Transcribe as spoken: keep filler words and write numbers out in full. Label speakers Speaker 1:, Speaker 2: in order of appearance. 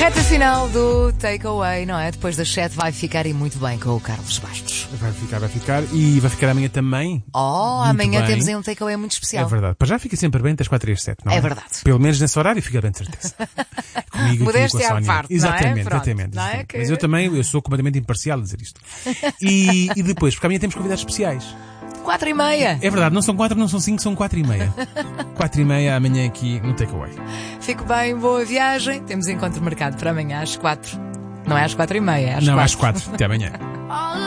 Speaker 1: Reta final do Takeaway, não é? Depois das sete vai ficar e muito bem com o Carlos Bastos.
Speaker 2: Vai ficar, vai ficar. E vai ficar amanhã também.
Speaker 1: Oh,
Speaker 2: muito
Speaker 1: amanhã
Speaker 2: bem.
Speaker 1: temos aí um Takeaway muito especial.
Speaker 2: É verdade. Para já fica sempre bem das quatro às sete, não é?
Speaker 1: É verdade.
Speaker 2: Pelo menos nesse horário fica bem de certeza. Comigo
Speaker 1: Modéstia
Speaker 2: aqui com a
Speaker 1: à
Speaker 2: Sónia.
Speaker 1: parte, não é?
Speaker 2: Exatamente,
Speaker 1: Pronto,
Speaker 2: exatamente.
Speaker 1: não é
Speaker 2: exatamente.
Speaker 1: que-
Speaker 2: Mas eu também, eu sou completamente imparcial a dizer isto. E, e depois, porque amanhã temos convidados especiais.
Speaker 1: Quatro e meia.
Speaker 2: É verdade, não são quatro, não são cinco, são quatro e meia. Quatro e meia amanhã aqui no Takeaway.
Speaker 1: Fico bem, boa viagem. Temos encontro marcado para amanhã às quatro. Não é às quatro e meia, é às
Speaker 2: Não,
Speaker 1: quatro.
Speaker 2: às quatro. Até amanhã.
Speaker 3: All